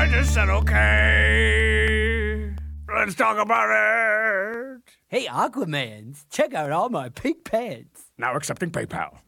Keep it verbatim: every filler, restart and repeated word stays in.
I just said okay. Let's talk about it. Hey, Aquamans, check out all my pink pants. Now accepting PayPal.